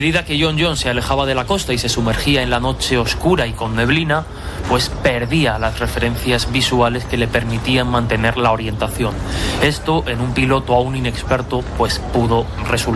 A medida que John se alejaba de la costa y se sumergía en la noche oscura y con neblina, pues perdía las referencias visuales que le permitían mantener la orientación. Esto, en un piloto aún inexperto, pues pudo resultar